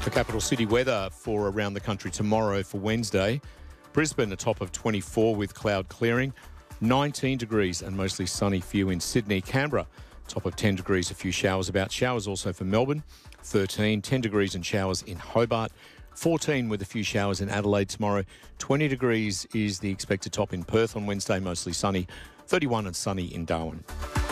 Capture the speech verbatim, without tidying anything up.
The capital city weather for around the country tomorrow for Wednesday. Brisbane, a top of twenty-four with cloud clearing. nineteen degrees and mostly sunny, few in Sydney. Canberra, top of ten degrees, a few showers about. Showers also for Melbourne. thirteen, ten degrees and showers in Hobart. fourteen with a few showers in Adelaide tomorrow. twenty degrees is the expected top in Perth on Wednesday, mostly sunny. thirty-one and sunny in Darwin.